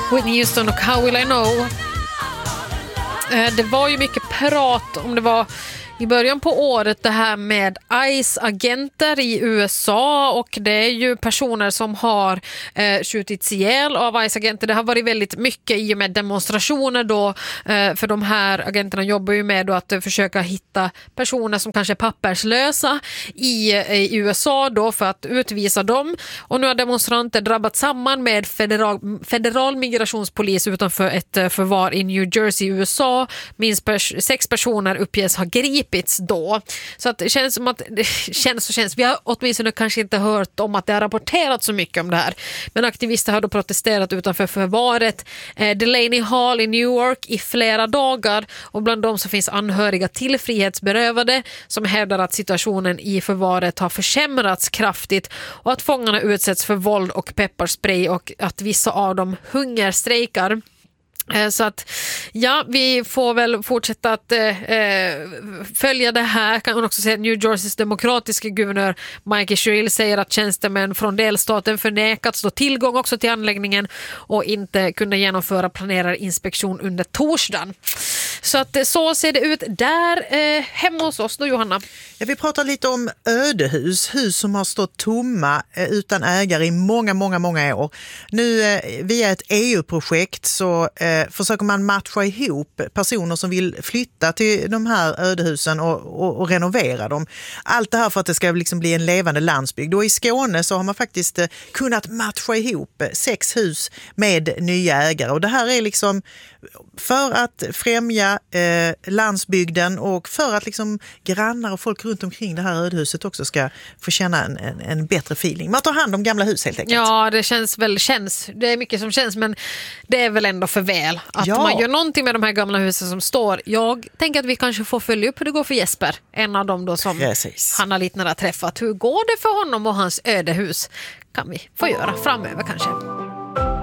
Whitney Houston och How Will I Know. Det var ju mycket prat om det var i början på året det här med ICE-agenter i USA, och det är ju personer som har skjutits ihjäl av ICE-agenter. Det har varit väldigt mycket i och med demonstrationer då, för de här agenterna jobbar ju med då att försöka hitta personer som kanske är papperslösa i USA då för att utvisa dem. Och nu har demonstranter drabbat samman med federal migrationspolis utanför ett förvar i New Jersey i USA. Minst 6 personer uppges ha gripits då. Så att det känns som att vi har åtminstone kanske inte hört om att det har rapporterats så mycket om det här. Men aktivister har då protesterat utanför förvaret Delaney Hall i New York i flera dagar, och bland dem så finns anhöriga till frihetsberövade som hävdar att situationen i förvaret har försämrats kraftigt och att fångarna utsätts för våld och pepparspray och att vissa av dem hungerstrejkar. Så att ja, vi får väl fortsätta att följa det här. Kan man också säga att New Jerseys demokratiska guvernör Mike Sherrill säger att tjänstemän från delstaten förnekats då tillgång också till anläggningen och inte kunde genomföra planerad inspektion under torsdagen. Så att så ser det ut där hemma hos oss då, Johanna. Ja, vi pratar lite om ödehus, hus som har stått tomma utan ägare i många år. Nu via ett EU-projekt så försöker man matcha ihop personer som vill flytta till de här ödehusen och renovera dem. Allt det här för att det ska liksom bli en levande landsbygd. Och i Skåne så har man faktiskt kunnat matcha ihop 6 hus med nya ägare. Och det här är liksom för att främja landsbygden och för att liksom grannar och folk runt omkring det här ödehuset också ska få känna en bättre feeling. Man tar hand om gamla hus helt enkelt. Ja, det känns. Det är mycket som känns, men det är väl ändå för väl att man gör någonting med de här gamla husen som står. Jag tänker att vi kanske får följa upp hur det går för Jesper. En av dem då som han har lite nära träffat. Hur går det för honom och hans ödehus? Kan vi få göra framöver kanske.